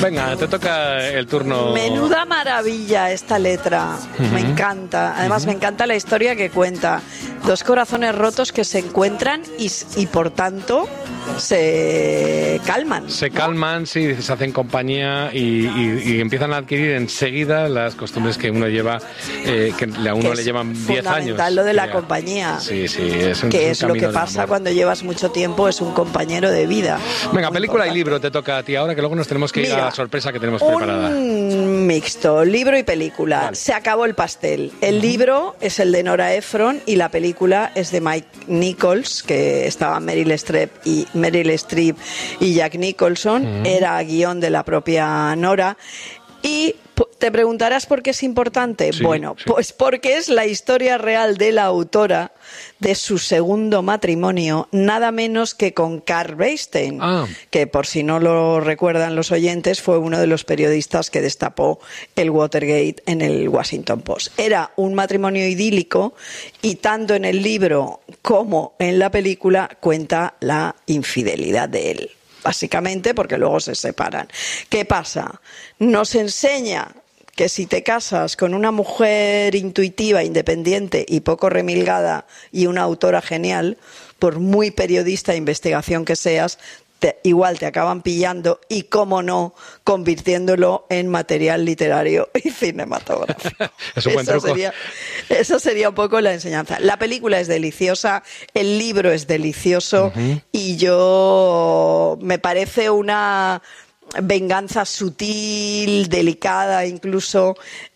Venga, te toca el turno. Menuda maravilla esta letra. Me encanta. Además, me encanta la historia que cuenta. Dos corazones rotos que se encuentran y por tanto se calman. Se calman, sí, se hacen compañía y empiezan a adquirir enseguida las costumbres que uno lleva, que a uno le llevan 10 años. Fundamental lo de la compañía. Sí, que es lo que pasa cuando llevas mucho tiempo, es un compañero de vida. Venga, película y libro te toca a ti ahora, que luego nos tenemos que ir a la sorpresa que tenemos preparada. Un mixto, libro y película. Vale. Se acabó el pastel. El libro es el de Nora Ephron y la película es de Mike Nichols, que estaba Meryl Streep y Jack Nicholson. Era guión de la propia Nora. Y te preguntarás por qué es importante. Sí, bueno, sí. Pues porque es la historia real de la autora de su segundo matrimonio, nada menos que con Carl Bernstein, que por si no lo recuerdan los oyentes, fue uno de los periodistas que destapó el Watergate en el Washington Post. Era un matrimonio idílico y tanto en el libro como en la película cuenta la infidelidad de él. Básicamente porque luego se separan. ¿Qué pasa? Nos enseña que si te casas con una mujer intuitiva, independiente y poco remilgada y una autora genial, por muy periodista de investigación que seas, igual te acaban pillando y, cómo no, convirtiéndolo en material literario y cinematográfico. Eso sería un poco la enseñanza. La película es deliciosa, el libro es delicioso y yo me parece una venganza sutil, delicada incluso.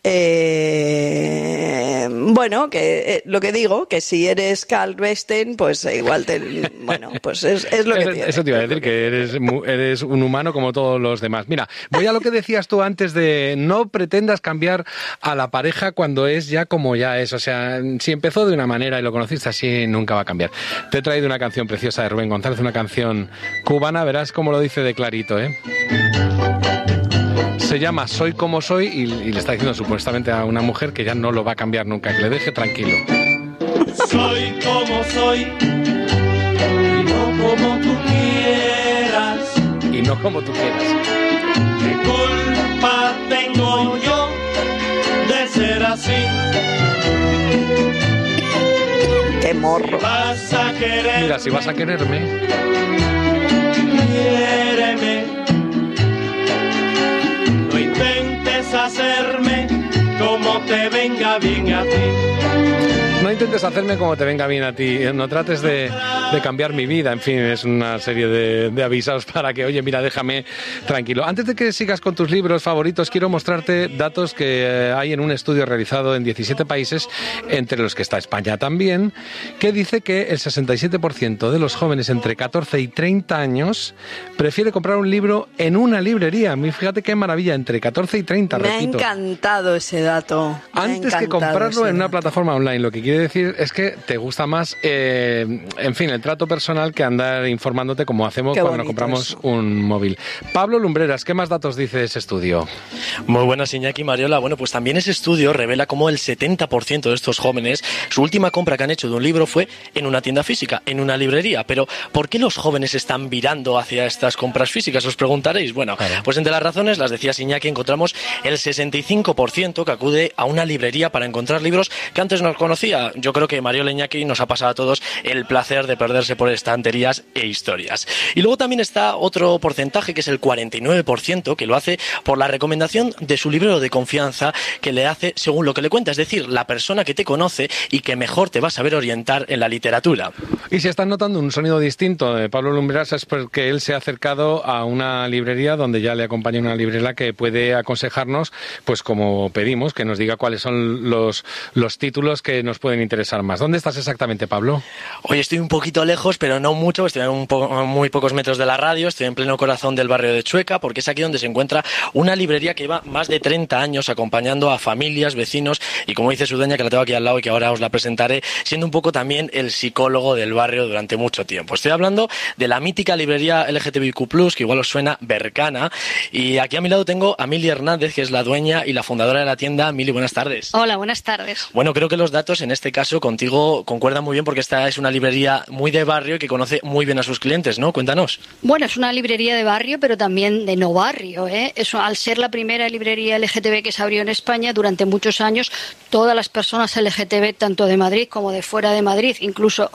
Bueno, que lo que digo, que si eres Carl Bernstein, pues igual pues es lo que tienes. Eso te iba a decir, que eres un humano como todos los demás. Mira, voy a lo que decías tú antes de no pretendas cambiar a la pareja cuando es ya como ya es. O sea, si empezó de una manera y lo conociste así, nunca va a cambiar. Te he traído una canción preciosa de Rubén González, una canción cubana, verás cómo lo dice de clarito, ¿eh? Se llama Soy como soy y le está diciendo supuestamente a una mujer que ya no lo va a cambiar nunca, que le deje tranquilo. Soy como soy y no como tú quieras. Y no como tú quieras. ¿Qué culpa tengo yo de ser así? ¡Qué morro! Si vas a quererme, mira, si vas a quererme, quiéreme. No intentes hacerme como te venga bien a ti. No intentes hacerme como te venga bien a ti, no trates de cambiar mi vida, en fin, es una serie de avisos para que, oye, mira, déjame tranquilo. Antes de que sigas con tus libros favoritos, quiero mostrarte datos que hay en un estudio realizado en 17 países, entre los que está España también, que dice que el 67% de los jóvenes entre 14 y 30 años prefiere comprar un libro en una librería. Fíjate qué maravilla, entre 14 y 30, repito. Me ha encantado ese dato. Antes que comprarlo en una plataforma online, lo que quiere decir es que te gusta más, en fin, el trato personal que andar informándote como hacemos cuando nos compramos eso. Un móvil. Pablo Lumbreras, ¿qué más datos dice ese estudio? Muy buenas, Iñaki y Mariola. Bueno, pues también ese estudio revela cómo el 70% de estos jóvenes, su última compra que han hecho de un libro fue en una tienda física, en una librería. Pero, ¿por qué los jóvenes están virando hacia estas compras físicas? Os preguntaréis. Bueno, pues entre las razones, las decía Iñaki, encontramos el 65% que acude a una librería para encontrar libros que antes no conocía. Yo creo que Mariola, Iñaki, nos ha pasado a todos el placer de perderse por estanterías e historias. Y luego también está otro porcentaje, que es el 49%, que lo hace por la recomendación de su librero de confianza, que le hace según lo que le cuenta, es decir, la persona que te conoce y que mejor te va a saber orientar en la literatura. Y si están notando un sonido distinto de Pablo Lumbreras, es porque él se ha acercado a una librería donde ya le acompaña una librera que puede aconsejarnos, pues como pedimos, que nos diga cuáles son los títulos que nos pueden interesar más. ¿Dónde estás exactamente, Pablo? Hoy estoy un poquito lejos, pero no mucho. Estoy a muy pocos metros de la radio. Estoy en pleno corazón del barrio de Chueca, porque es aquí donde se encuentra una librería que lleva más de 30 años acompañando a familias, vecinos y, como dice su dueña, que la tengo aquí al lado y que ahora os la presentaré, siendo un poco también el psicólogo del barrio durante mucho tiempo. Estoy hablando de la mítica librería LGTBIQ+, que igual os suena, Bercana. Y aquí a mi lado tengo a Mili Hernández, que es la dueña y la fundadora de la tienda. Mili, buenas tardes. Hola, buenas tardes. Bueno, creo que los datos en este caso contigo concuerda muy bien porque esta es una librería muy de barrio y que conoce muy bien a sus clientes, ¿no? Cuéntanos. Bueno, es una librería de barrio, pero también de no barrio, ¿eh? Eso, al ser la primera librería LGTB que se abrió en España, durante muchos años todas las personas LGTB, tanto de Madrid como de fuera de Madrid, incluso